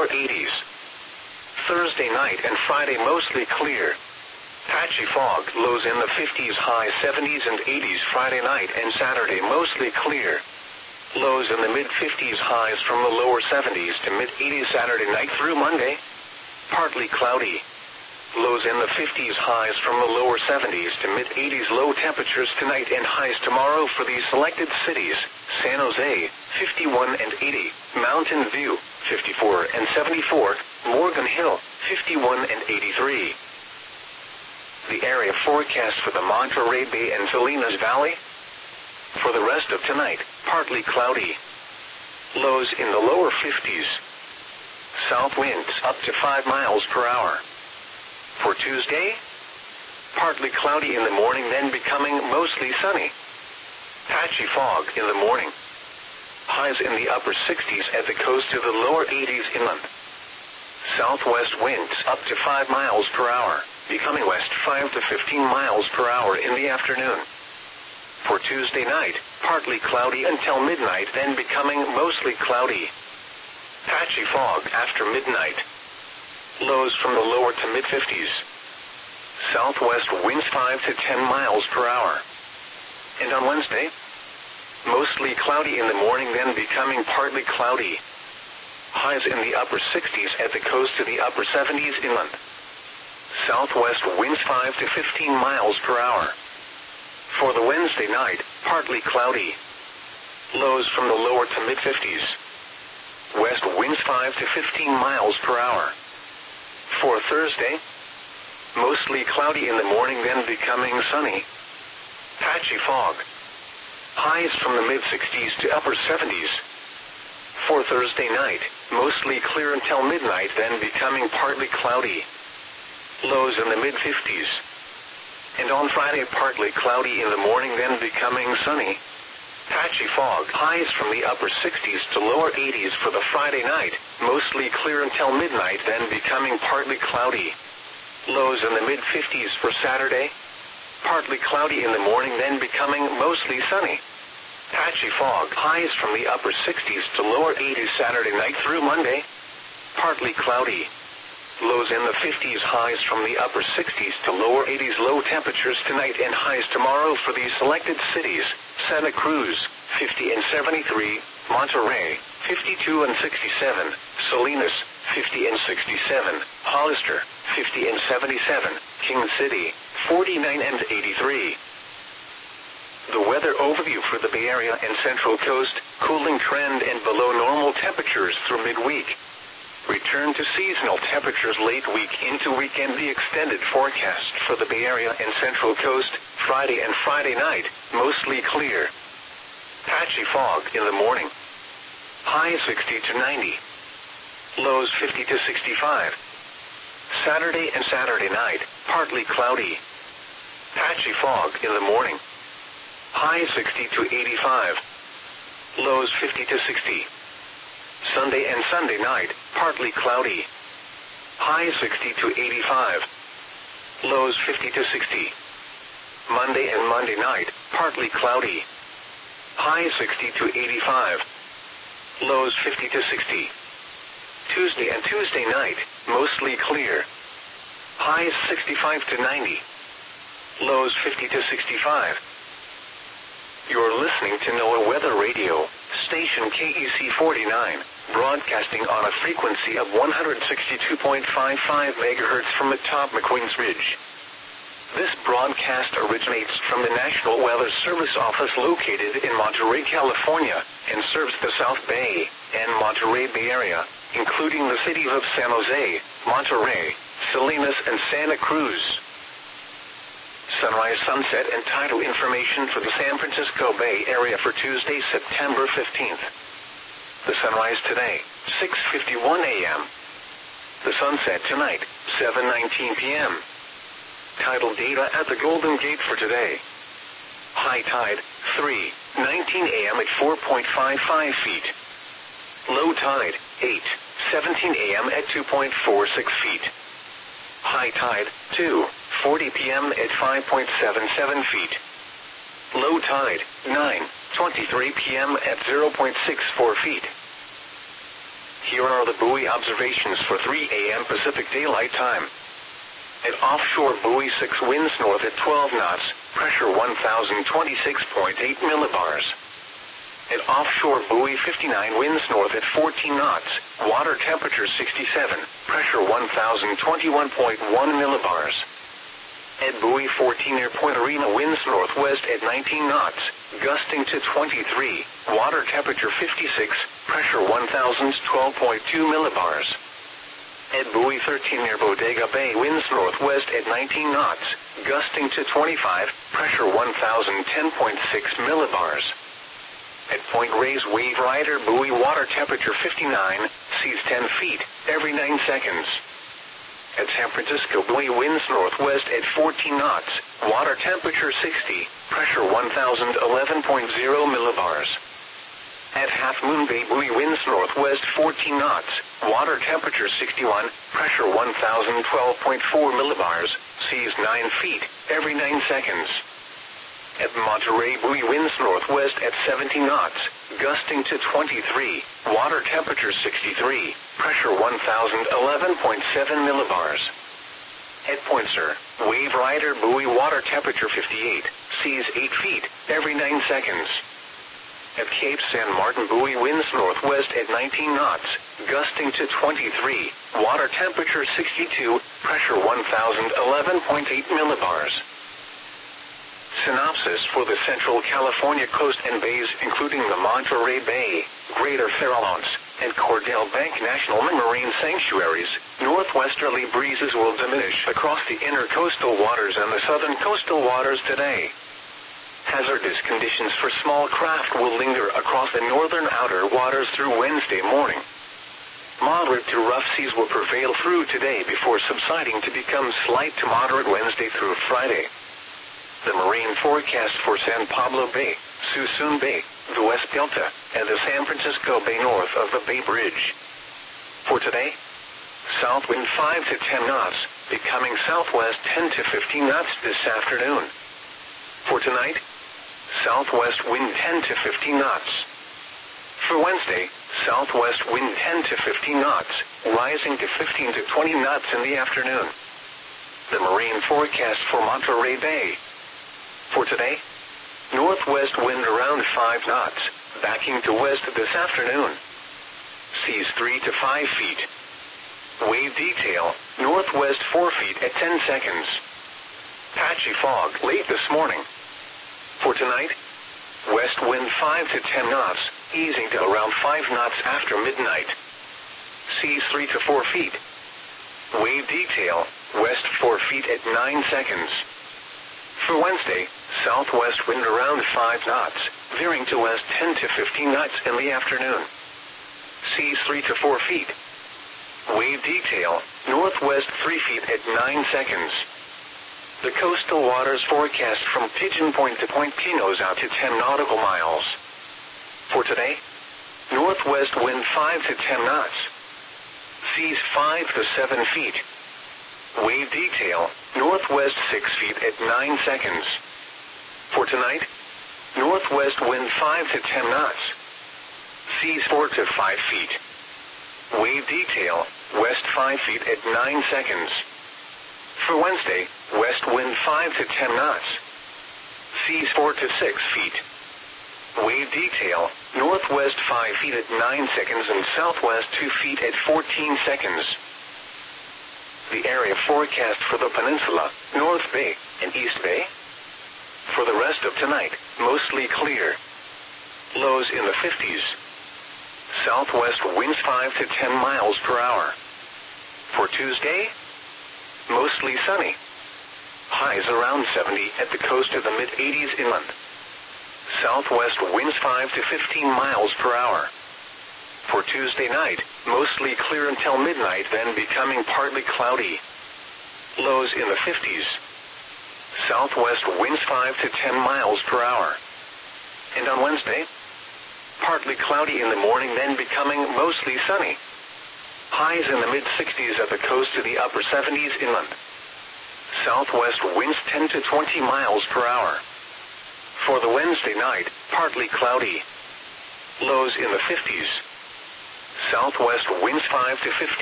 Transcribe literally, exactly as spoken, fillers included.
eighties. Thursday night and Friday mostly clear. Patchy fog, lows in the fifties, high seventies and eighties Friday night and Saturday mostly clear. Lows in the mid-fifties, highs from the lower seventies to mid-eighties Saturday night through Monday. Partly cloudy. Lows in the fifties, highs from the lower seventies to mid-eighties. Low temperatures tonight and highs tomorrow for these selected cities: San Jose, fifty-one and eighty, Mountain View, fifty-four and seventy-four, Morgan Hill, fifty-one and eighty-three. The area forecast for the Monterey Bay and Salinas Valley. For the rest of tonight, partly cloudy. Lows in the lower fifties. South winds up to five miles per hour. For Tuesday, partly cloudy in the morning, then becoming mostly sunny. Patchy fog in the morning. Highs in the upper sixties at the coast to the lower eighties inland. Southwest winds up to five miles per hour, becoming west five to fifteen miles per hour in the afternoon. For Tuesday night, partly cloudy until midnight, then becoming mostly cloudy. Patchy fog after midnight. Lows from the lower to mid-fifties. Southwest winds five to ten miles per hour. And on Wednesday, mostly cloudy in the morning, then becoming partly cloudy. Highs in the upper sixties at the coast to the upper seventies inland. Southwest winds five to fifteen miles per hour. For the Wednesday night, partly cloudy. Lows from the lower to mid-fifties. West winds five to fifteen miles per hour. For Thursday, mostly cloudy in the morning, then becoming sunny. Patchy fog. Highs from the mid-sixties to upper seventies. For Thursday night, mostly clear until midnight, then becoming partly cloudy. Lows in the mid-fifties. And on Friday, partly cloudy in the morning, then becoming sunny. Patchy fog. Highs from the upper sixties to lower eighties for the Friday night, mostly clear until midnight, then becoming partly cloudy. Lows in the mid-fifties for Saturday. Partly cloudy in the morning, then becoming mostly sunny. Patchy fog. Highs from the upper sixties to lower eighties Saturday night through Monday. Partly cloudy. Lows in the fifties, highs from the upper sixties to lower eighties. Low temperatures tonight and highs tomorrow for these selected cities: Santa Cruz, fifty and seventy-three, Monterey, fifty-two and sixty-seven, Salinas, fifty and sixty-seven, Hollister, fifty and seventy-seven, King City, forty-nine and eighty-three. The weather overview for the Bay Area and Central Coast: cooling trend and below normal temperatures through midweek. Return to seasonal temperatures late week into weekend. The extended forecast for the Bay Area and Central Coast: Friday and Friday night, mostly clear. Patchy fog in the morning. High sixty to ninety. Lows fifty to sixty-five. Saturday and Saturday night, partly cloudy. Patchy fog in the morning. High sixty to eighty-five. Lows fifty to sixty. Sunday and Sunday night, partly cloudy. High sixty to eighty-five. Lows fifty to sixty. Monday and Monday night, partly cloudy. High sixty to eighty-five. Lows fifty to sixty. Tuesday and Tuesday night, mostly clear. Highs sixty-five to ninety. Lows fifty to sixty-five. You're listening to NOAA Weather Radio, station K E C forty-nine, broadcasting on a frequency of one hundred sixty-two point five five megahertz from atop McQueen's Ridge. This broadcast originates from the National Weather Service office located in Monterey, California, and serves the South Bay and Monterey Bay Area, including the cities of San Jose, Monterey, Salinas, and Santa Cruz. Sunrise, sunset, and tidal information for the San Francisco Bay Area for Tuesday, September fifteenth. The sunrise today, six fifty-one a m The sunset tonight, seven nineteen p m Tidal data at the Golden Gate for today. High tide, three nineteen a m at four point five five feet. Low tide, eight seventeen a m at two point four six feet. High tide, two forty p m at five point seven seven feet. Low tide, nine twenty-three p m at zero point six four feet. Here are the buoy observations for three a m Pacific Daylight Time. At offshore buoy six, winds north at twelve knots, pressure one thousand twenty-six point eight millibars. At offshore buoy fifty-nine, winds north at fourteen knots, water temperature sixty-seven, pressure one thousand twenty-one point one millibars. At buoy fourteen, near Point Arena, winds northwest at nineteen knots, gusting to twenty-three, water temperature fifty-six, pressure one thousand twelve point two millibars. At buoy thirteen, near Bodega Bay, winds northwest at nineteen knots, gusting to twenty-five, pressure one thousand ten point six millibars. At Point Reyes Wave Rider buoy, water temperature fifty-nine, seas ten feet, every nine seconds. At San Francisco buoy, winds northwest at fourteen knots, water temperature sixty, pressure one thousand eleven point zero millibars. At Half Moon Bay buoy, winds northwest fourteen knots, water temperature sixty-one, pressure one thousand twelve point four millibars, seas nine feet, every nine seconds. At Monterey buoy, winds northwest at seventeen knots, gusting to twenty-three, water temperature sixty-three, pressure one thousand eleven point seven millibars. At Point Sur, Wave Rider buoy, water temperature fifty-eight, seas eight feet, every nine seconds. At Cape San Martin buoy, winds northwest at nineteen knots, gusting to twenty-three, water temperature sixty-two, pressure one thousand eleven point eight millibars. Synopsis for the Central California coast and bays, including the Monterey Bay, Greater Farallones, and Cordell Bank National Marine Sanctuaries. Northwesterly breezes will diminish across the inner coastal waters and the southern coastal waters today. Hazardous conditions for small craft will linger across the northern outer waters through Wednesday morning. Moderate to rough seas will prevail through today before subsiding to become slight to moderate Wednesday through Friday. The marine forecast for San Pablo Bay, Suisun Bay, the West Delta, and the San Francisco Bay north of the Bay Bridge. For today, south wind five to ten knots, becoming southwest ten to fifteen knots this afternoon. For tonight, southwest wind ten to fifteen knots. For Wednesday, southwest wind ten to fifteen knots, rising to fifteen to twenty knots in the afternoon. The marine forecast for Monterey Bay. For today, northwest wind around five knots, backing to west this afternoon. Seas three to five feet. Wave detail, northwest four feet at ten seconds. Patchy fog late this morning. For tonight, west wind five to ten knots, easing to around five knots after midnight. Seas three to four feet. Wave detail, west four feet at nine seconds. For Wednesday, southwest wind around five knots, veering to west ten to fifteen knots in the afternoon. Seas three to four feet. Wave detail, northwest three feet at nine seconds. The coastal waters forecast from Pigeon Point to Point Pinos out to ten nautical miles. For today, northwest wind five to ten knots. Seas five to seven feet. Wave detail, northwest six feet at nine seconds. For tonight, northwest wind five to ten knots. Seas four to five feet. Wave detail, west five feet at nine seconds. For Wednesday, west wind five to ten knots. Seas four to six feet. Wave detail, northwest five feet at nine seconds and southwest two feet at fourteen seconds. The area forecast for the peninsula, North Bay, and East Bay. For the rest of tonight, mostly clear. Lows in the fifties. Southwest winds five to ten miles per hour. For Tuesday, mostly sunny. Highs around seventy at the coast of the mid-eighties inland. Southwest winds five to fifteen miles per hour. For Tuesday night, mostly clear until midnight, then becoming partly cloudy. Lows in the fifties. Southwest winds five to ten miles per hour. And on Wednesday, partly cloudy in the morning, then becoming mostly sunny. Highs in the mid-sixties at the coast to the upper seventies inland. Southwest winds ten to twenty miles per hour. For the Wednesday night, partly cloudy. Lows in the fifties. Southwest winds five to fifteen.